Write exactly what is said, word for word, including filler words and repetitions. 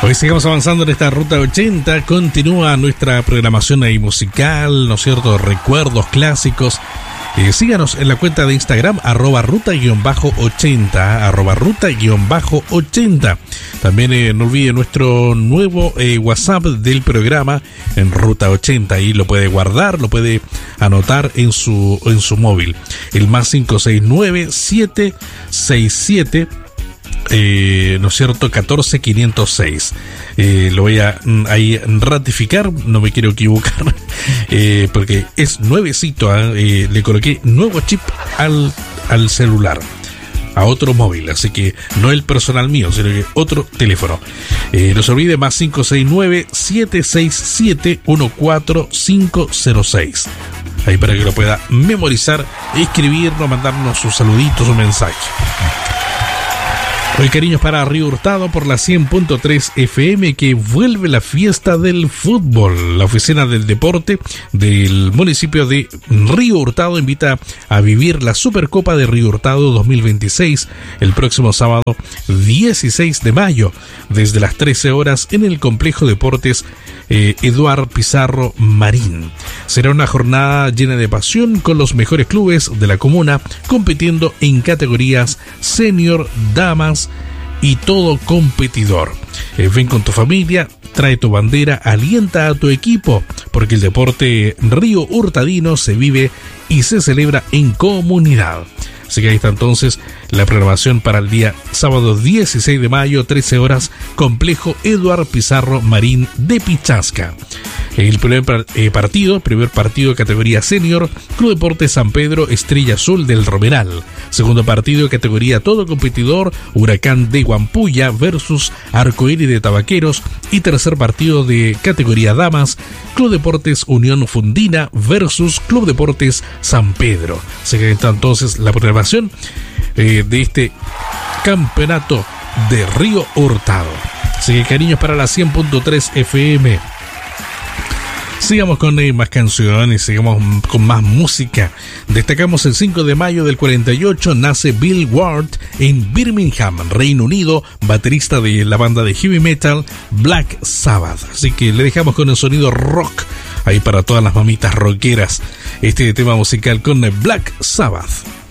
Hoy sigamos avanzando en esta Ruta ochenta, continúa nuestra programación ahí musical, ¿no es cierto? Recuerdos clásicos. Eh, síganos en la cuenta de Instagram, arroba ruta-ochenta, arroba ruta-ochenta. También eh, no olvide nuestro nuevo eh, WhatsApp del programa en Ruta ochenta. Ahí lo puede guardar, lo puede anotar en su, en su móvil. El más cinco seis nueve, siete seis siete, Eh, ¿no es cierto? catorce quinientos seis. Eh, lo voy a mm, ahí ratificar, no me quiero equivocar, eh, porque es nuevecito. Eh, le coloqué nuevo chip al, al celular, a otro móvil, así que no el personal mío, sino que otro teléfono. Eh, no se olvide, más cinco seis nueve, siete seis siete, uno cuatro cinco cero seis. Ahí para que lo pueda memorizar, escribirnos, mandarnos sus saluditos, un mensaje. Hoy cariños para Río Hurtado por la cien punto tres F M, que vuelve la fiesta del fútbol. La oficina del deporte del municipio de Río Hurtado invita a vivir la Supercopa de Río Hurtado dos mil veintiséis el próximo sábado dieciséis de mayo desde las trece horas en el Complejo Deportes eh, Eduard Pizarro Marín. Será una jornada llena de pasión con los mejores clubes de la comuna compitiendo en categorías senior, damas y todo competidor. Eh, ven con tu familia, trae tu bandera, alienta a tu equipo, porque el deporte río hurtadino se vive y se celebra en comunidad. Así que ahí está entonces la programación para el día sábado dieciséis de mayo, trece horas, Complejo Eduard Pizarro Marín de Pichasca. El primer eh, partido, primer partido de categoría senior, Club Deportes San Pedro, Estrella Azul del Romeral. Segundo partido de categoría todo competidor, Huracán de Huampuya versus Arcoíris de Tabaqueros. Y tercer partido de categoría damas, Club Deportes Unión Fundina versus Club Deportes San Pedro. Se queda entonces la programación eh, de este campeonato de Río Hurtado. Así que cariños para la cien punto tres F M. Sigamos con eh, más canciones, sigamos con más música. Destacamos el cinco de mayo del cuarenta y ocho, nace Bill Ward en Birmingham, Reino Unido, baterista de la banda de heavy metal Black Sabbath. Así que le dejamos con el sonido rock ahí para todas las mamitas rockeras. Este tema musical con Black Sabbath.